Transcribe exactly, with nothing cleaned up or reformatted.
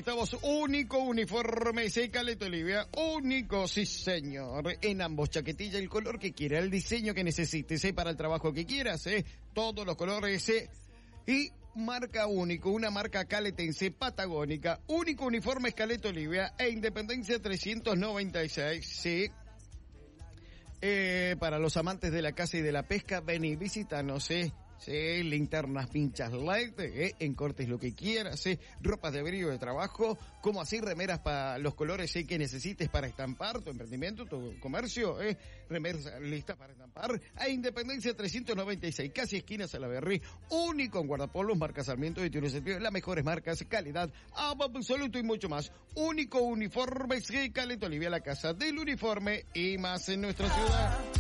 estamos. Único uniforme y Caleta Olivia. Único, sí señor. En ambos, chaquetilla, el color que quiera, el diseño que necesites, ¿eh? Para el trabajo que quieras, ¿eh? Todos los colores, ¿eh? Y marca único, una marca caletense patagónica. Único uniforme Caleta Olivia e Independencia trescientos noventa y seis, sí. Eh, para los amantes de la caza y de la pesca, ven y visítanos, ¿eh? Sí, linternas pinchas light, eh, en cortes lo que quieras, eh, ropas de abrigo de trabajo, como así remeras para los colores eh, que necesites para estampar tu emprendimiento, tu comercio, eh, remeras listas para estampar, a Independencia trescientos noventa y seis, casi esquina Salaberry, único en guardapolos, marca Sarmiento y tiene sentido, las mejores marcas, calidad, absoluto y mucho más. Único uniforme, sí, Caleta Olivia, la casa del uniforme y más en nuestra ciudad.